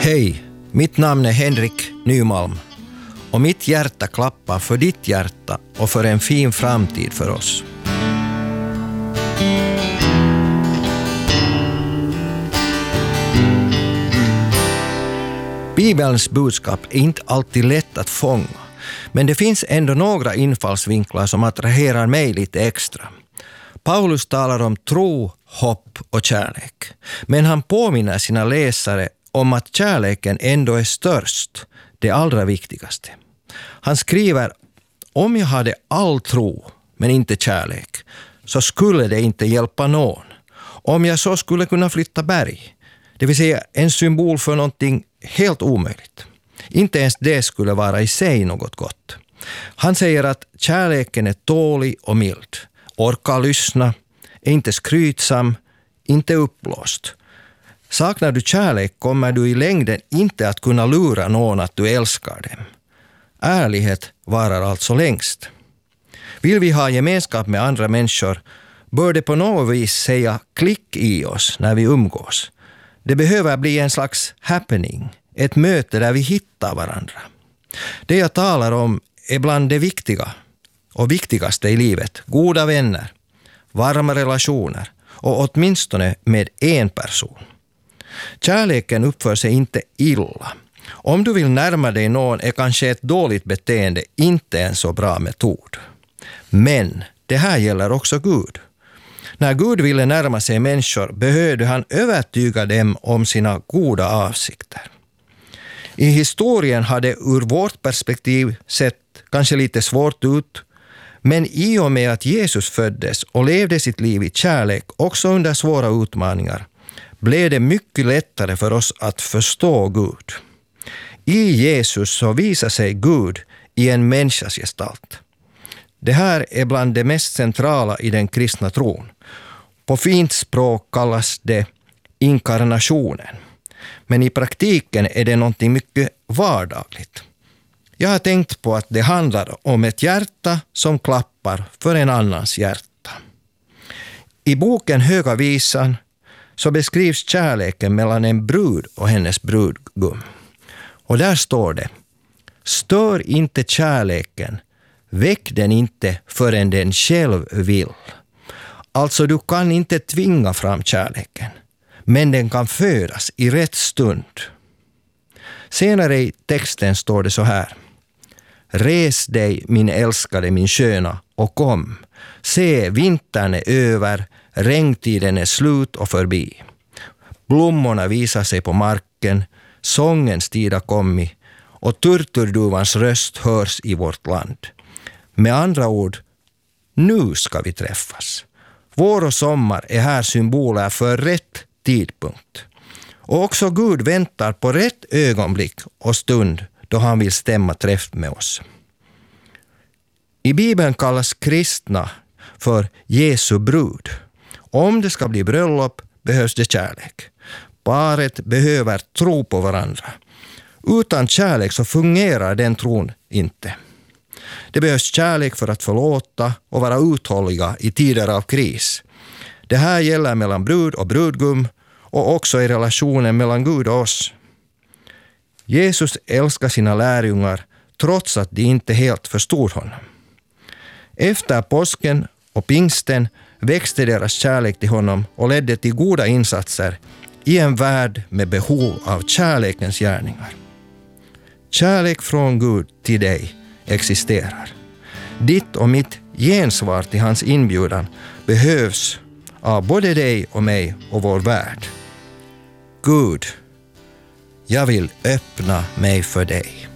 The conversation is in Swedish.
Hej, mitt namn är Henrik Nymalm och mitt hjärta klappar för ditt hjärta och för en fin framtid för oss. Bibelns budskap är inte alltid lätt att fånga, men det finns ändå några infallsvinklar som attraherar mig lite extra. Paulus talar om tro, hopp och kärlek, men han påminner sina läsare om att kärleken ändå är störst, det allra viktigaste. Han skriver: om jag hade all tro men inte kärlek, så skulle det inte hjälpa någon. Om jag så skulle kunna flytta berg, det vill säga en symbol för någonting helt omöjligt. Inte ens det skulle vara i sig något gott. Han säger att kärleken är tålig och mild, orkar lyssna, är inte skrytsam, inte uppblåst. Saknar du kärlek kommer du i längden inte att kunna lura någon att du älskar dem. Ärlighet varar alltså längst. Vill vi ha gemenskap med andra människor bör det på något vis säga klick i oss när vi umgås. Det behöver bli en slags happening, ett möte där vi hittar varandra. Det jag talar om är bland det viktiga och viktigaste i livet: goda vänner, varma relationer och åtminstone med en person. Kärleken uppför sig inte illa. Om du vill närma dig någon är kanske ett dåligt beteende inte en så bra metod. Men det här gäller också Gud. När Gud ville närma sig människor behövde han övertyga dem om sina goda avsikter. I historien har det ur vårt perspektiv sett kanske lite svårt ut, men i och med att Jesus föddes och levde sitt liv i kärlek också under svåra utmaningar blev det mycket lättare för oss att förstå Gud. I Jesus så visar sig Gud i en människas gestalt. Det här är bland det mest centrala i den kristna tron. På fint språk kallas det inkarnationen. Men i praktiken är det någonting mycket vardagligt. Jag har tänkt på att det handlar om ett hjärta som klappar för en annans hjärta. I boken Höga visan så beskrivs kärleken mellan en brud och hennes brudgum. Och där står det: stör inte kärleken, väck den inte förrän den själv vill. Alltså du kan inte tvinga fram kärleken, men den kan födas i rätt stund. Senare i texten står det så här: res dig min älskade, min sköna, och kom. Se, vintern är över, regntiden är slut och förbi. Blommorna visar sig på marken, sångens tid har kommit och turturduvans röst hörs i vårt land. Med andra ord, nu ska vi träffas. Vår och sommar är här symboler för rätt tidpunkt. Och också Gud väntar på rätt ögonblick och stund då han vill stämma träff med oss. I Bibeln kallas kristna för Jesu brud. Om det ska bli bröllop behövs det kärlek. Paret behöver tro på varandra. Utan kärlek så fungerar den tron inte. Det behövs kärlek för att förlåta och vara uthålliga i tider av kris. Det här gäller mellan brud och brudgum och också i relationen mellan Gud och oss. Jesus älskar sina lärjungar trots att de inte helt förstod honom. Efter påsken och pingsten växte deras kärlek till honom och ledde till goda insatser i en värld med behov av kärlekens gärningar. Kärlek från Gud till dig existerar. Ditt och mitt gensvar till hans inbjudan behövs av både dig och mig och vår värld. Gud, jag vill öppna mig för dig.